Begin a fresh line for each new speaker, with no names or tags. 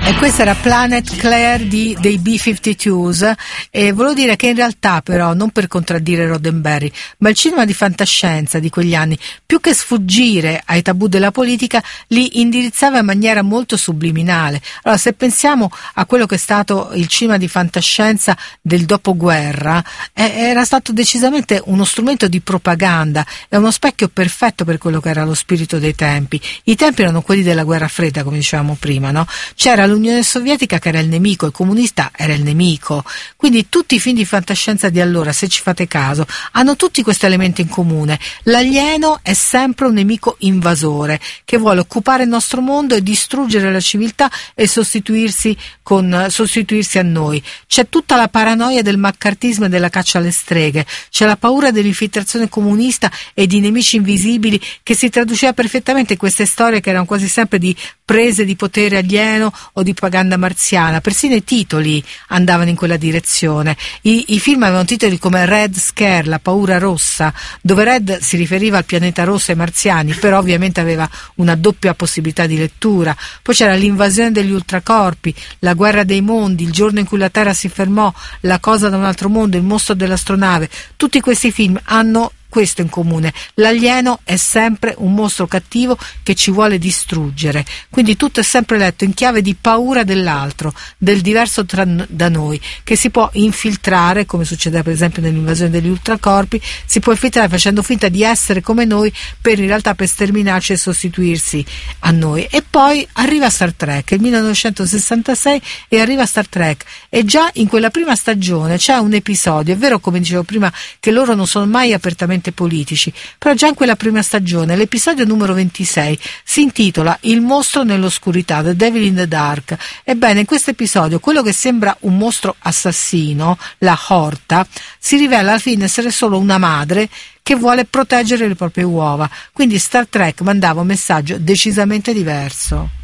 E questa era Planet Claire dei B-52s, e volevo dire che in realtà, però, non per contraddire Roddenberry, ma il cinema di fantascienza di quegli anni, più che sfuggire ai tabù della politica, li indirizzava in maniera molto subliminale. Allora, se pensiamo a quello che è stato il cinema di fantascienza del dopoguerra, era stato decisamente uno strumento di propaganda, è uno specchio perfetto per quello che era lo spirito dei tempi. I tempi erano quelli della guerra fredda, come dicevamo prima, no? C'era l'Unione Sovietica che era il nemico, il comunista era il nemico, quindi tutti i film di fantascienza di allora, se ci fate caso, hanno tutti questo elemento in comune: l'alieno è sempre un nemico invasore che vuole occupare il nostro mondo e distruggere la civiltà e sostituirsi a noi. C'è tutta la paranoia del maccartismo e della caccia alle streghe, c'è la paura dell'infiltrazione comunista e di nemici invisibili che si traduceva perfettamente in queste storie che erano quasi sempre di prese di potere alieno o di propaganda marziana. Persino i titoli andavano in quella direzione. I film avevano titoli come Red Scare, la paura rossa, dove Red si riferiva al pianeta rosso e ai marziani, però ovviamente aveva una doppia possibilità di lettura. Poi c'era l'invasione degli ultracorpi, la guerra dei mondi, il giorno in cui la Terra si fermò, la cosa da un altro mondo, il mostro dell'astronave. Tutti questi film hanno questo in comune: l'alieno è sempre un mostro cattivo che ci vuole distruggere, quindi tutto è sempre letto in chiave di paura dell'altro, del diverso da noi, che si può infiltrare, come succede per esempio nell'invasione degli ultracorpi, si può infiltrare facendo finta di essere come noi in realtà per sterminarci e sostituirsi a noi. E poi arriva Star Trek, il 1966, e arriva Star Trek, e già in quella prima stagione c'è un episodio, è vero come dicevo prima che loro non sono mai apertamente politici, però già in quella prima stagione l'episodio numero 26 si intitola Il mostro nell'oscurità, The Devil in the Dark. Ebbene, in questo episodio quello che sembra un mostro assassino, la Horta, si rivela alla fine essere solo una madre che vuole proteggere le proprie uova. Quindi Star Trek mandava un messaggio decisamente diverso.